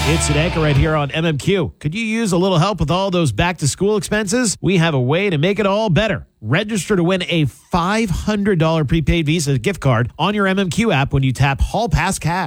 It's Sadeka right here on MMQ. Could you use a little help with all those back-to-school expenses? We have a way to make it all better. Register to win a $500 prepaid Visa gift card on your MMQ app when you tap Hall Pass Cash.